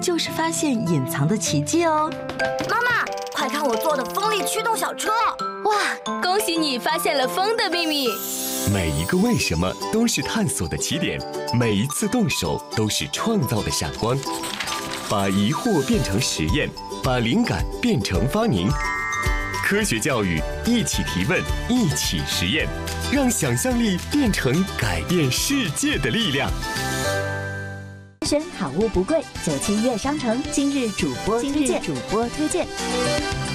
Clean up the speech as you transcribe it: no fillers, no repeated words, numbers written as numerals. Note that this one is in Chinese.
就是发现隐藏的奇迹哦。 妈妈，快看我做的风力驱动小车！ 哇，恭喜你发现了风的秘密！ 每一个为什么都是探索的起点，每一次动手都是创造的闪光。把疑惑变成实验，把灵感变成发明。科学教育，一起提问，一起实验，让想象力变成改变世界的力量。 选好物不贵，97悦商城今日主播推荐。